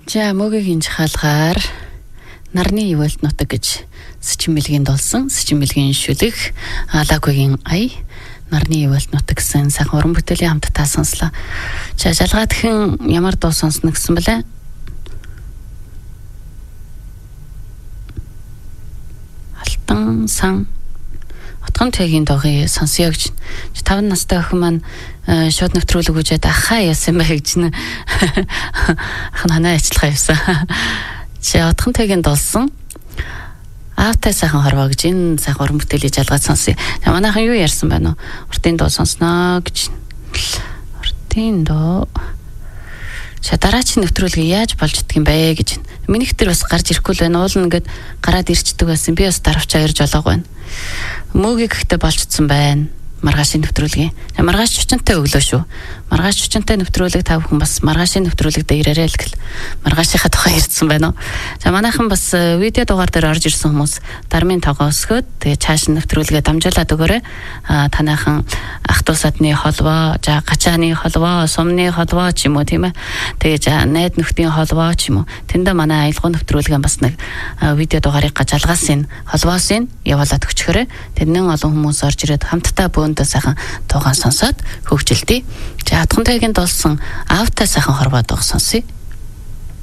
За мөгийн жахалгаар нарны ивэлт нутаг гэж Сэчмэлгийн дулсан, Сэчмэлгийн шүлэг, Алагүйгийн ай, нарны ивэлт нутаг гэсэн сайхан уран бүтээлийн хамтдаа сонслоо. За жалгаа дахин ямар дуу сонсно гэсэн бэлээ? Алтан сан Отгон тэгийн дуугийн сонсё гэж 5 настай охин маань шууд нэвтрүүлэг үжээд ахаа яасан бэ гэж нэ ах нанаа ажиллах явсан. Чи отгон тэгийн дулсан Аавтай сайхан хорвоо гэж энэ сайхан уран бүтээлийн жалгаад сонсъё. Манайхан юу ярьсан байна уу? Уртын дуу сонсноо гэж. Уртын дуу. За дараагийн нэвтрүүлгээ яаж болж идэх юм бэ гэж. Минийх тэр бас гарч ирэхгүй л байна. Уул нэгэд гараад ирчдэг байсан. Би бас даравчаа ирж олоог байна. Мөгийг ихтэй болцсон байна. Маргаашийн нэвтрүүлгээ. Маргааш чучантай өглөө шүү. Маргааш чучантай нэвтрүүлэг та бүхэн бас маргаашийн нэвтрүүлэгт ирээрэй л гэл. Маргаашийнхаа тухай ярьсан байна уу? За манайхан бас видео дугаар дээр орж ирсэн хүмүүс дармын тоогоо өсгөөд тэгээ цааш нэвтрүүлгээ дамжуулаад өгөөрэй. Танайхан ах トゥ садны холбоо, за гачааны холбоо, сумны холбоо ч юм уу тийм ээ. Тэгээ найд нөхдийн холбоо ч юм уу. Тэндээ манай аялгау нэвтрүүлгээ бас нэг видео дугаарыг жалгаасын холбоосын явуулаад өчгөрэй. Тэрнэн олон хүмүүс орж ирээд хамтдаа бөөндөө сайхан дуугаа сонсоод хөгжилдий. За атхан тэгийн дулсан аавтай сайхан хорвоо дуу сонсъё.